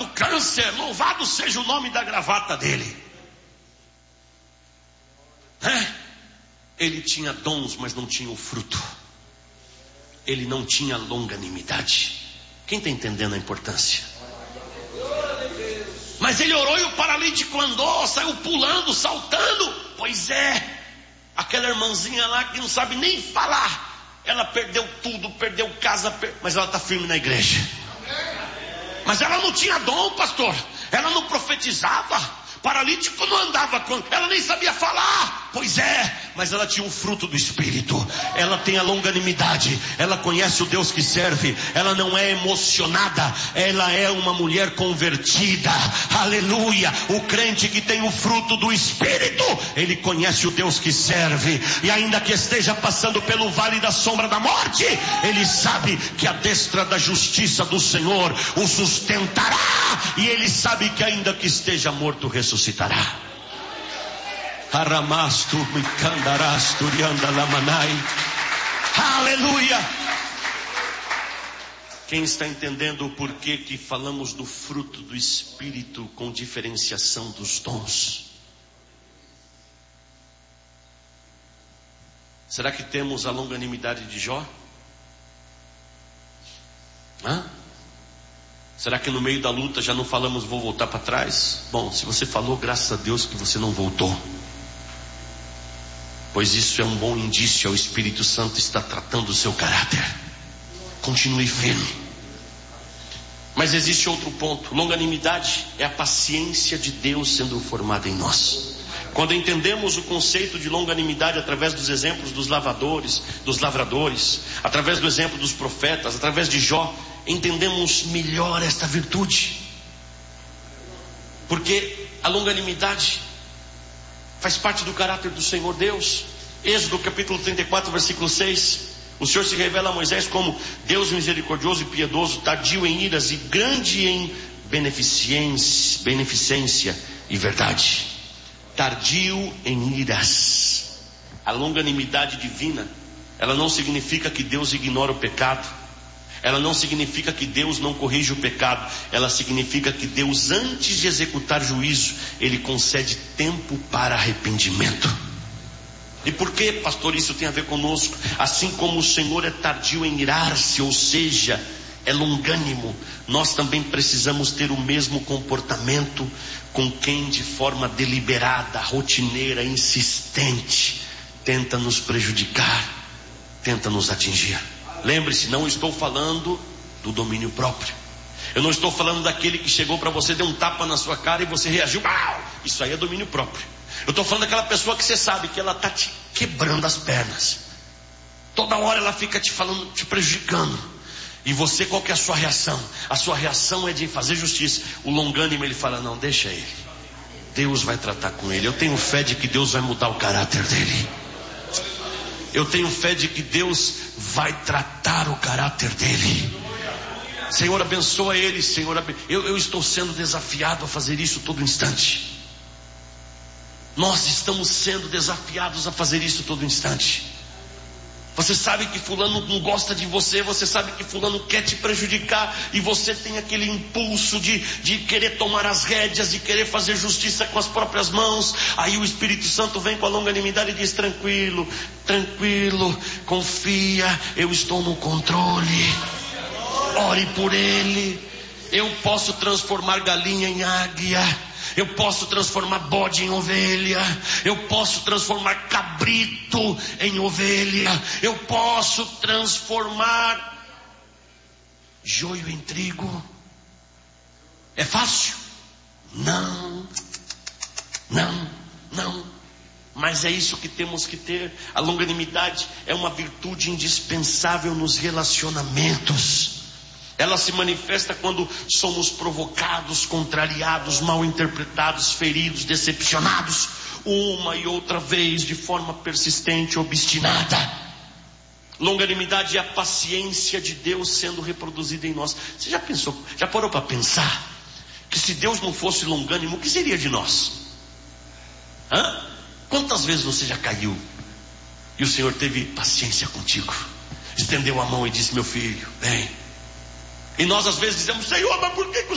do câncer, louvado seja o nome da gravata dele. Ele tinha dons, mas não tinha o fruto. Ele não tinha longanimidade. Quem está entendendo a importância? Mas ele orou e o paralítico andou, saiu pulando, saltando. Pois é, aquela irmãzinha lá que não sabe nem falar, ela perdeu tudo, perdeu casa, mas ela está firme na igreja. Mas ela não tinha dom, pastor. Ela não profetizava. Paralítico não andava, ela nem sabia falar. Pois é, mas ela tinha um fruto do Espírito. Ela tem a longanimidade. Ela conhece o Deus que serve. Ela não é emocionada. Ela é uma mulher convertida. Aleluia. O crente que tem o fruto do Espírito, ele conhece o Deus que serve. E ainda que esteja passando pelo vale da sombra da morte, ele sabe que a destra da justiça do Senhor o sustentará. E ele sabe que ainda que esteja morto, ressuscitará. Aramastu mikandarastu rianda lamanai. Aleluia. Quem está entendendo o porquê que falamos do fruto do Espírito com diferenciação dos dons? Será que temos a longanimidade de Jó? Será que no meio da luta já não falamos vou voltar para trás? Bom, se você falou, graças a Deus que você não voltou. Pois isso é um bom indício, o Espírito Santo está tratando o seu caráter. Continue firme. Mas existe outro ponto. Longanimidade é a paciência de Deus sendo formada em nós. Quando entendemos o conceito de longanimidade através dos exemplos dos lavradores, através do exemplo dos profetas, através de Jó, entendemos melhor esta virtude. Porque a longanimidade faz parte do caráter do Senhor Deus. Êxodo capítulo 34, versículo 6. O Senhor se revela a Moisés como Deus misericordioso e piedoso, tardio em iras e grande em beneficência e verdade. Tardio em iras. A longanimidade divina, ela não significa que Deus ignora o pecado. Ela não significa que Deus não corrige o pecado. Ela significa que Deus, antes de executar juízo, Ele concede tempo para arrependimento. E por que, pastor, isso tem a ver conosco? Assim como o Senhor é tardio em irar-se, ou seja, é longânimo, nós também precisamos ter o mesmo comportamento com quem de forma deliberada, rotineira, insistente, tenta nos prejudicar, tenta nos atingir. Lembre-se, não estou falando do domínio próprio. Eu não estou falando daquele que chegou para você, deu um tapa na sua cara e você reagiu. Isso aí é domínio próprio. Eu estou falando daquela pessoa que você sabe que ela está te quebrando as pernas. Toda hora ela fica te falando, te prejudicando. E você, qual que é a sua reação? A sua reação é de fazer justiça. O longânimo, ele fala, não, deixa ele. Deus vai tratar com ele. Eu tenho fé de que Deus vai mudar o caráter dele. Eu tenho fé de que Deus vai tratar o caráter dele. Senhor, abençoa ele, Senhor. Eu estou sendo desafiado a fazer isso todo instante. Nós estamos sendo desafiados a fazer isso todo instante. Você sabe que fulano não gosta de você, você sabe que fulano quer te prejudicar, e você tem aquele impulso de querer tomar as rédeas, de querer fazer justiça com as próprias mãos. Aí o Espírito Santo vem com a longanimidade e diz, tranquilo, confia, eu estou no controle. Ore por ele. Eu posso transformar galinha em águia. Eu posso transformar bode em ovelha. Eu posso transformar cabrito em ovelha. Eu posso transformar joio em trigo. É fácil? Não. Mas é isso que temos que ter. A longanimidade é uma virtude indispensável nos relacionamentos. Ela se manifesta quando somos provocados, contrariados, mal interpretados, feridos, decepcionados, uma e outra vez, de forma persistente, obstinada. Longanimidade é a paciência de Deus sendo reproduzida em nós. Você já pensou, já parou para pensar que se Deus não fosse longânimo, o que seria de nós? Quantas vezes você já caiu e o Senhor teve paciência contigo, estendeu a mão e disse, meu filho, vem. E nós às vezes dizemos, Senhor, mas por que